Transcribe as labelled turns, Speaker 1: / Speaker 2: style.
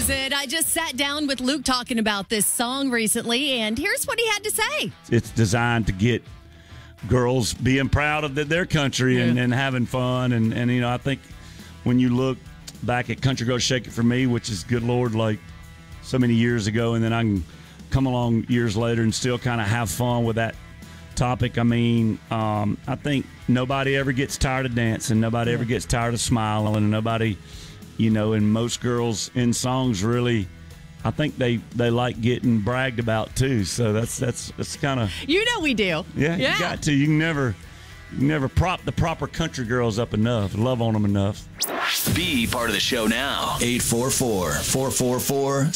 Speaker 1: said, I just sat down with Luke talking about this song recently, and here's what he had to say.
Speaker 2: It's designed to get girls being proud of their country and having fun. And, you know, I think when you look back at Country Girls Shake It For Me, which is, good Lord, like so many years ago, and then I can come along years later and still kind of have fun with that topic. I mean, I think nobody ever gets tired of dancing. Nobody ever gets tired of smiling. And nobody, you know, and most girls in songs really, I think they like getting bragged about too. So that's kind of,
Speaker 1: you know, we do.
Speaker 2: Yeah, you got to. You can never prop the proper country girls up enough, love on them enough.
Speaker 3: Be part of the show now. 844-444